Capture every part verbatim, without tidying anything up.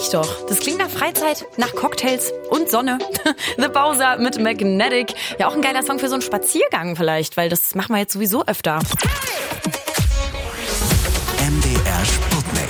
ich doch. Das klingt nach Freizeit, nach Cocktails und Sonne. The Bowser mit Magnetic. Ja, auch ein geiler Song für so einen Spaziergang vielleicht, weil das machen wir jetzt sowieso öfter. M D R Sputnik.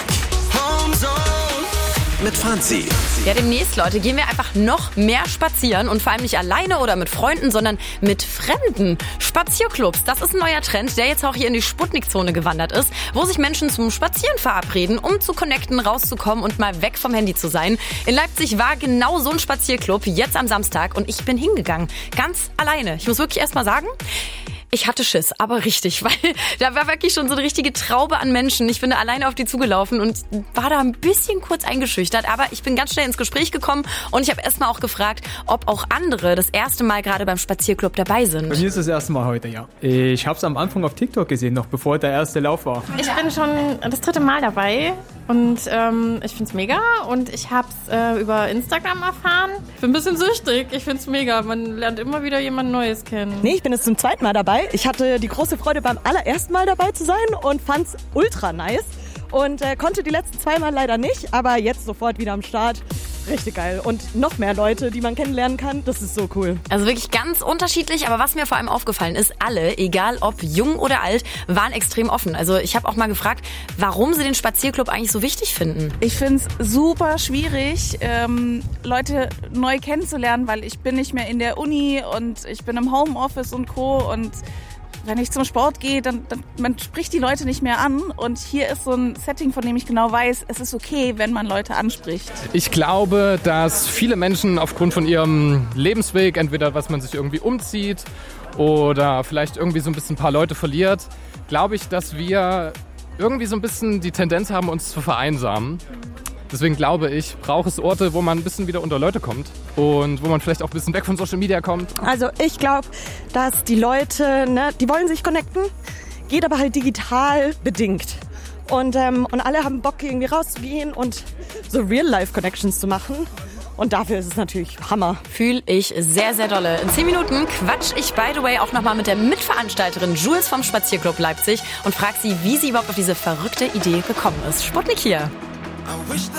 Mit Franzi. Ja, demnächst, Leute, gehen wir einfach noch mehr spazieren und vor allem nicht alleine oder mit Freunden, sondern mit Fremden. Spazierclubs, das ist ein neuer Trend, der jetzt auch hier in die Sputnik-Zone gewandert ist, wo sich Menschen zum Spazieren verabreden, um zu connecten, rauszukommen und mal weg vom Handy zu sein. In Leipzig war genau so ein Spazierclub jetzt am Samstag und ich bin hingegangen, ganz alleine. Ich muss wirklich erst mal sagen, ich hatte Schiss, aber richtig, weil da war wirklich schon so eine richtige Traube an Menschen. Ich bin da alleine auf die zugelaufen und war da ein bisschen kurz eingeschüchtert, aber ich bin ganz schnell ins Gespräch gekommen und ich habe erstmal auch gefragt, ob auch andere das erste Mal gerade beim Spazierclub dabei sind. Bei mir ist das erste Mal heute, ja. Ich habe es am Anfang auf TikTok gesehen, noch bevor der erste Lauf war. Ich bin schon das dritte Mal dabei und ähm, ich find's mega und ich hab's äh, über Instagram erfahren. Ich bin ein bisschen süchtig, ich find's mega. Man lernt immer wieder jemand Neues kennen. Nee, ich bin jetzt zum zweiten Mal dabei. Ich hatte die große Freude, beim allerersten Mal dabei zu sein und fand's ultra nice. Und äh, konnte die letzten zwei Mal leider nicht, aber jetzt sofort wieder am Start. Richtig geil. Und noch mehr Leute, die man kennenlernen kann. Das ist so cool. Also wirklich ganz unterschiedlich, aber was mir vor allem aufgefallen ist, alle, egal ob jung oder alt, waren extrem offen. Also ich habe auch mal gefragt, warum sie den Spazierclub eigentlich so wichtig finden. Ich finde es super schwierig, ähm, Leute neu kennenzulernen, weil ich bin nicht mehr in der Uni und ich bin im Homeoffice und Co. Und wenn ich zum Sport gehe, dann, dann man spricht die Leute nicht mehr an. Und hier ist so ein Setting, von dem ich genau weiß, es ist okay, wenn man Leute anspricht. Ich glaube, dass viele Menschen aufgrund von ihrem Lebensweg, entweder was man sich irgendwie umzieht oder vielleicht irgendwie so ein bisschen ein paar Leute verliert, glaube ich, dass wir irgendwie so ein bisschen die Tendenz haben, uns zu vereinsamen. Deswegen glaube ich, braucht es Orte, wo man ein bisschen wieder unter Leute kommt und wo man vielleicht auch ein bisschen weg von Social Media kommt. Also ich glaube, dass die Leute, ne, die wollen sich connecten, geht aber halt digital bedingt. Und, ähm, und alle haben Bock, irgendwie rauszugehen und so Real-Life-Connections zu machen. Und dafür ist es natürlich Hammer. Fühl ich sehr, sehr dolle. In zehn Minuten quatsch ich, by the way, auch nochmal mit der Mitveranstalterin Jules vom Spazierclub Leipzig und frag sie, wie sie überhaupt auf diese verrückte Idee gekommen ist. Sputnik hier.